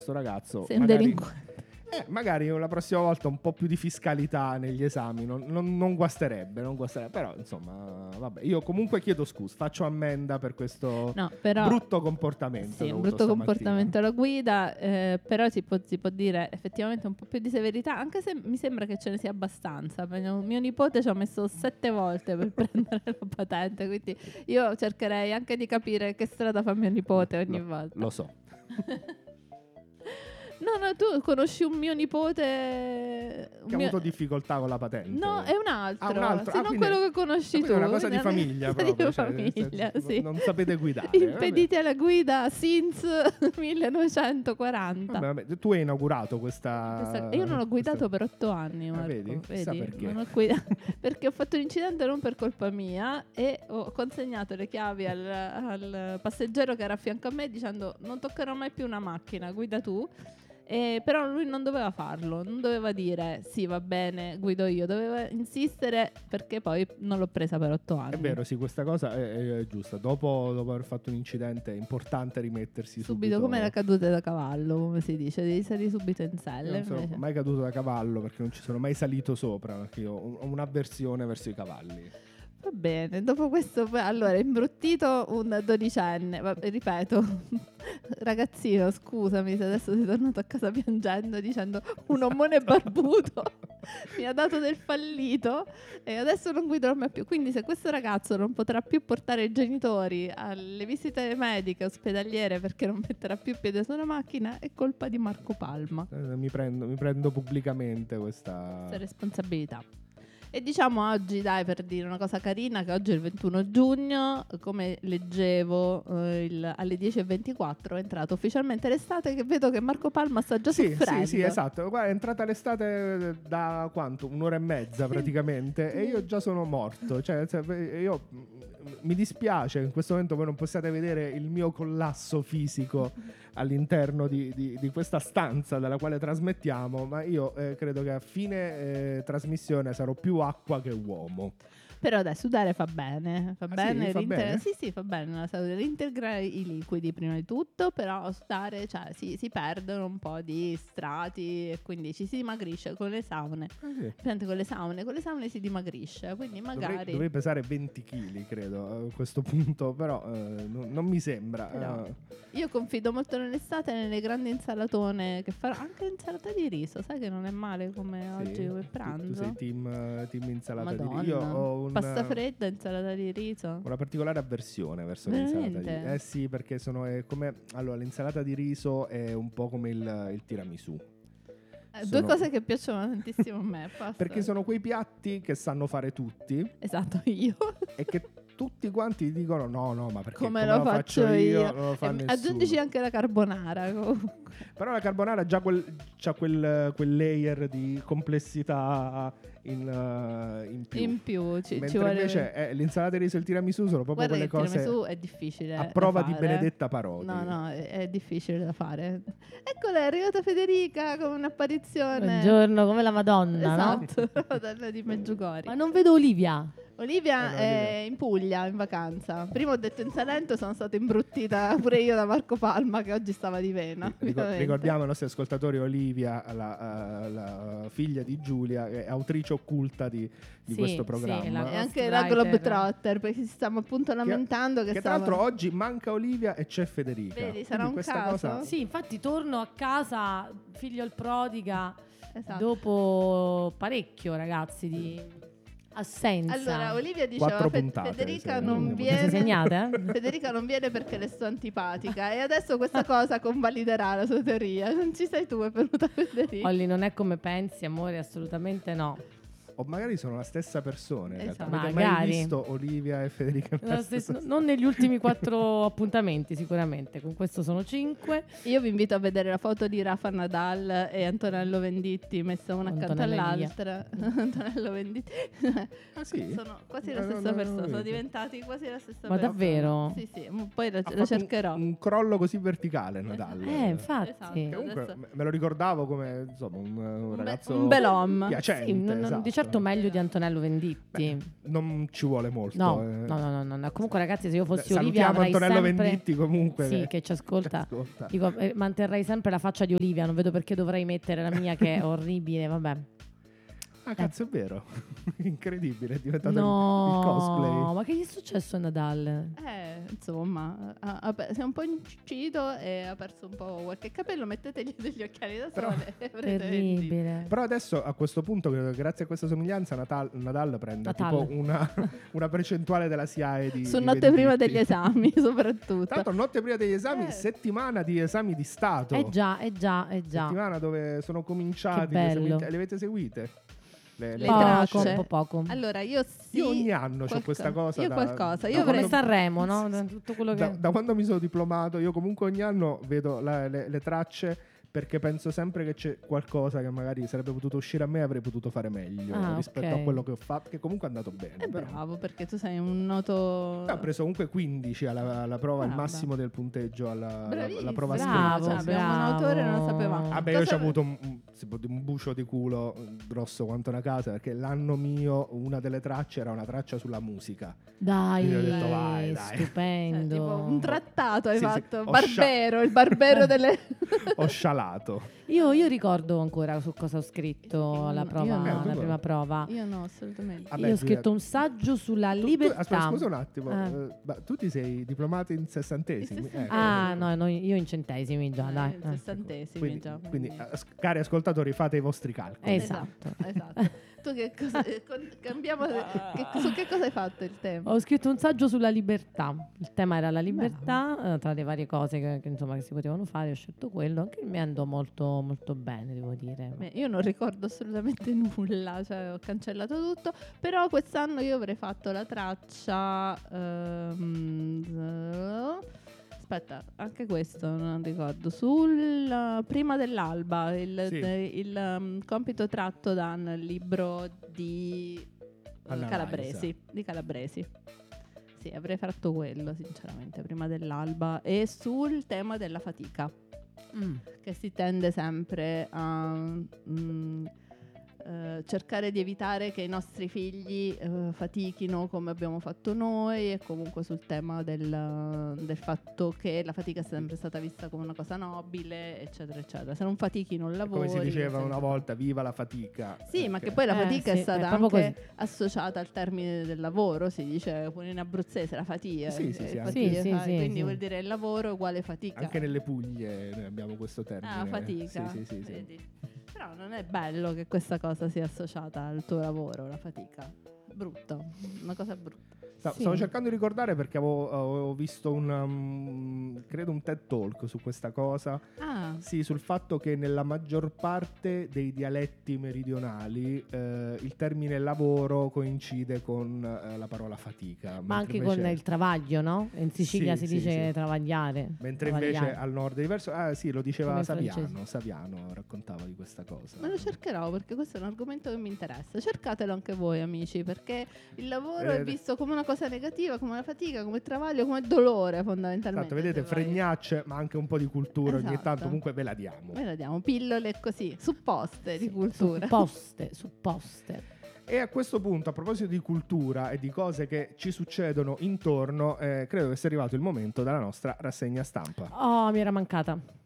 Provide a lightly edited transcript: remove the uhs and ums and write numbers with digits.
questo ragazzo Sei un delinquente. magari la prossima volta un po' più di fiscalità negli esami non guasterebbe, però insomma vabbè, io comunque chiedo scusa, faccio ammenda per questo brutto comportamento. Sì, un brutto comportamento alla guida, però si può dire effettivamente un po' più di severità, anche se mi sembra che ce ne sia abbastanza. Mio nipote ci ha messo 7 volte per prendere la patente, quindi io cercherei anche di capire che strada fa mio nipote ogni volta. Lo so. No, tu conosci un mio nipote che ha avuto difficoltà con la patente. No, è un altro. Se non quindi, quello che conosci tu. È una cosa di famiglia proprio. Di famiglia, sì. Non sapete guidare. Impediti alla guida since 1940. Vabbè, tu hai inaugurato questa... Io non ho guidato per 8 anni, Marco. Vedi? Chissà perché. Non ho guidato perché ho fatto un incidente non per colpa mia e ho consegnato le chiavi al passeggero che era a fianco a me dicendo non toccherò mai più una macchina, guida tu. Però lui non doveva farlo, non doveva dire sì va bene guido io, doveva insistere perché poi non l'ho presa per 8 anni. È vero, sì, questa cosa è giusta. Dopo aver fatto un incidente è importante rimettersi subito come la caduta da cavallo, come si dice, devi salire subito in selle. Io non sono mai caduto da cavallo perché non ci sono mai salito sopra, perché io ho un'avversione verso i cavalli. Va bene, dopo questo allora imbruttito un 12enne, ripeto, ragazzino scusami se adesso sei tornato a casa piangendo dicendo un omone barbuto mi ha dato del fallito e adesso non guiderò mai più, quindi se questo ragazzo non potrà più portare i genitori alle visite mediche ospedaliere perché non metterà più piede su una macchina è colpa di Marco Palma. Mi prendo pubblicamente questa responsabilità. E diciamo oggi, dai, per dire una cosa carina, che oggi è il 21 giugno, come leggevo alle 10:24 è entrata ufficialmente l'estate, che vedo che Marco Palma sta già soffrendo. Sì, esatto. Guarda, è entrata l'estate da quanto? Un'ora e mezza praticamente e io già sono morto. Cioè, io mi dispiace in questo momento voi non possiate vedere il mio collasso fisico all'interno di questa stanza dalla quale trasmettiamo, ma io credo che a fine trasmissione sarò più acqua che uomo. Però dai, sudare fa bene, fa bene, sì, fa bene? Sì, fa bene la salute, reintegra i liquidi prima di tutto, però sudare, cioè si perdono un po' di strati e quindi ci si dimagrisce con le saune. Sì. Con le saune si dimagrisce, quindi magari... Dovrei pesare 20 kg, credo, a questo punto, però non mi sembra. Però, io confido molto nell'estate nelle grandi insalatone che farò, anche insalata di riso, sai che non è male come oggi come pranzo. Tu sei team insalata Madonna. di riso. Io ho pasta fredda, insalata di riso. Una particolare avversione verso veramente? l'insalata di riso. Sì, perché allora l'insalata di riso è un po' come il tiramisù. Due cose che piacciono tantissimo a me. Perché sono quei piatti che sanno fare tutti. Esatto, io. E che tutti quanti dicono no, ma perché come lo faccio io? Non lo fa nessuno. Aggiungici anche la carbonara comunque. Però la carbonara già c'ha quel layer di complessità in più. In più ci Mentre vuole... invece l'insalata di riso e il tiramisù sono proprio quelle cose. Il tiramisù è difficile a prova di Benedetta Parodi. No, è difficile da fare. Eccola, è arrivata Federica con un'apparizione. Buongiorno, come la Madonna, esatto, no? La Madonna di Meggiugori. Ma non vedo Olivia. Olivia è in Puglia, in vacanza. Prima ho detto in Salento, sono stata imbruttita pure io da Marco Palma che oggi stava di vena. Ricordiamo ai nostri ascoltatori Olivia, la figlia di Giulia, è autrice occulta di questo programma. Sì, e anche la Globetrotter, perché stiamo appunto lamentando che tra l'altro oggi manca Olivia e c'è Federica. Vedi, sarà un caso? Cosa... Sì, infatti torno a casa figlio al prodiga, esatto. Dopo parecchio ragazzi di... assenza. Allora Olivia diceva Federica non viene. Segnate, Federica non viene perché le sto antipatica e adesso questa cosa convaliderà la sua teoria. Non ci sei tu, è venuta Federica. Olli, non è come pensi, amore, assolutamente no. O magari sono la stessa persona. Esatto. Avete mai visto Olivia e Federica? Non negli ultimi 4 appuntamenti sicuramente, con questo sono 5. Io vi invito a vedere la foto di Rafa Nadal e Antonello Venditti messa una accanto all'altra. Antonello Venditti sì? Sono quasi la stessa persona, sono diventati quasi la stessa persona. Ma davvero? Sì, poi la cercherò. Un crollo così verticale Nadal. Infatti. Esatto, comunque me lo ricordavo come insomma un ragazzo un bel uomo. piacente. Sì, esatto. certo meglio di Antonello Venditti. Non ci vuole molto. No. Comunque, ragazzi, se io fossi Salutiamo Olivia avrei Antonello sempre... Venditti comunque. Sì, che ci ascolta. Dico, manterrei sempre la faccia di Olivia. Non vedo perché dovrei mettere la mia che è orribile. Vabbè. Ah, cazzo, è vero. Incredibile, è diventato il cosplay. No, ma che gli è successo a Nadal? Insomma, si è un po' incito e ha perso un po' qualche capello. Mettetegli degli occhiali da sole. Terribile. Però adesso, a questo punto, grazie a questa somiglianza, Nadal prende tipo una percentuale della SIAE di su notte prima degli esami, soprattutto. Tanto notte prima degli esami, settimana di esami di Stato. Già. Settimana dove sono cominciati. Le avete seguite? Le tracce. Un po' poco. Allora, io ogni anno ho questa cosa. Io qualcosa. Io come Sanremo, no? Tutto quello che... da quando mi sono diplomato, io comunque ogni anno vedo le tracce, perché penso sempre che c'è qualcosa che magari sarebbe potuto uscire a me e avrei potuto fare meglio rispetto a quello che ho fatto, che comunque è andato bene. Bravo, perché tu sei un noto... Ho preso comunque 15 alla prova, il massimo del punteggio alla prova scritta. Abbiamo un autore, non lo sapevamo. Vabbè, io ci ho avuto un bucio di culo grosso quanto una casa, perché l'anno mio una delle tracce era una traccia sulla musica. Dai, quindi ho detto vai, stupendo. Tipo un trattato hai fatto. Sì. Il barbero delle... Ho scialato. Io ricordo ancora su cosa ho scritto la prima prova. Io no, assolutamente. Vabbè, io ho scritto un saggio sulla libertà. Aspetta, scusa un attimo. Tu ti sei diplomato in sessantesimi? No, io in centesimi già, dai. In sessantesimi già. Quindi, cari ascoltatori, fate i vostri calcoli. Esatto. Tu che cosa, cambiamo su che cosa hai fatto il tema? Ho scritto un saggio sulla libertà. Il tema era la libertà, tra le varie cose che si potevano fare. Ho scelto quello, che mi andò molto, molto bene, devo dire. Io non ricordo assolutamente nulla, cioè ho cancellato tutto. Però quest'anno io avrei fatto la traccia. Aspetta, anche questo non ricordo. Sul prima dell'alba, il compito tratto da un libro di Calabresi. Sì, avrei fatto quello, sinceramente, prima dell'alba. E sul tema della fatica, che si tende sempre a cercare di evitare che i nostri figli fatichino come abbiamo fatto noi, e comunque sul tema del fatto che la fatica è sempre stata vista come una cosa nobile, eccetera eccetera. Se non fatichi non lavori. Come si diceva una volta, viva la fatica. Sì, ma che poi la fatica è stata anche associata al termine del lavoro, si dice pure in abruzzese la fatica. Sì, quindi vuol dire il lavoro è uguale fatica. Anche nelle Puglie noi abbiamo questo termine. Fatica. Sì. Però non è bello che questa cosa sia associata al tuo lavoro, la fatica. Brutto, una cosa brutta. Stavo cercando di ricordare, perché avevo visto credo un TED Talk su questa cosa. Sì, sul fatto che nella maggior parte dei dialetti meridionali il termine lavoro coincide con la parola fatica. Ma anche con il travaglio, no? In Sicilia si dice travagliare. Mentre invece al nord è diverso. Sì, lo diceva Saviano raccontava di questa cosa. Me lo cercherò, perché questo è un argomento che mi interessa. Cercatelo anche voi, amici, perché il lavoro è visto come una cosa negativa, come una fatica, come travaglio, come dolore, fondamentalmente. Esatto, vedete, fregnacce, ma anche un po' di cultura ogni tanto, comunque ve la diamo. Pillole così, supposte di cultura. Supposte. E a questo punto, a proposito di cultura e di cose che ci succedono intorno, credo che sia arrivato il momento della nostra rassegna stampa. Mi era mancata.